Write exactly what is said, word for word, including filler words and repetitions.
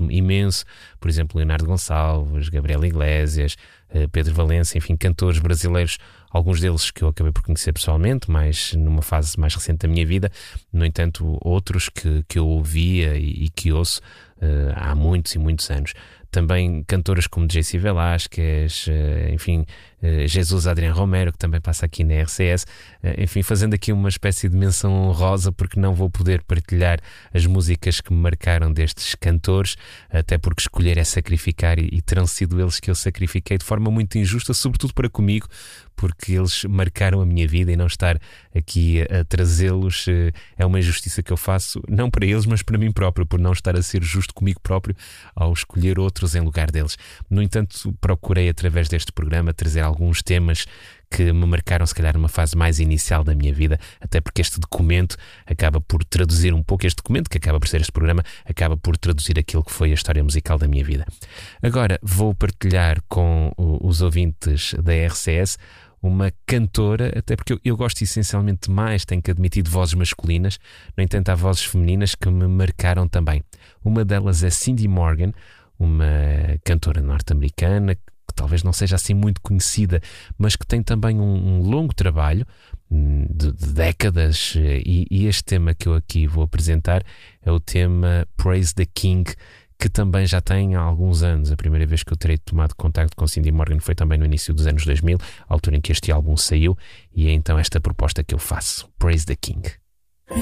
gosto imenso, por exemplo, Leonardo Gonçalves, Gabriel Iglesias, Pedro Valença, enfim, cantores brasileiros, alguns deles que eu acabei por conhecer pessoalmente, mas numa fase mais recente da minha vida. No entanto, outros que, que eu ouvia e, e que ouço uh, há muitos e muitos anos. Também cantoras como J C Velasquez, uh, enfim, uh, Jesus Adrián Romero, que também passa aqui na R C S, uh, enfim, fazendo aqui uma espécie de menção honrosa, porque não vou poder partilhar as músicas que me marcaram destes cantores, até porque escolher é sacrificar, e, e terão sido eles que eu sacrifiquei de forma muito injusta, sobretudo para comigo, porque eles marcaram a minha vida, e não estar aqui a, a trazê-los é uma injustiça que eu faço, não para eles, mas para mim próprio, por não estar a ser justo comigo próprio ao escolher outros em lugar deles. No entanto, procurei através deste programa trazer alguns temas que me marcaram, se calhar, numa fase mais inicial da minha vida, até porque este documento acaba por traduzir um pouco, este documento que acaba por ser este programa, acaba por traduzir aquilo que foi a história musical da minha vida. Agora vou partilhar com os ouvintes da R C S uma cantora, até porque eu, eu gosto essencialmente mais, tenho que admitir, de vozes masculinas. No entanto, há vozes femininas que me marcaram também. Uma delas é Cindy Morgan, uma cantora norte-americana que talvez não seja assim muito conhecida, mas que tem também um, um longo trabalho de, de décadas, e, e este tema que eu aqui vou apresentar é o tema Praise the King, que também já tem há alguns anos. A primeira vez que eu terei tomado contacto com Cindy Morgan foi também no início dos anos dois mil, a altura em que este álbum saiu, e é então esta proposta que eu faço, Praise the King.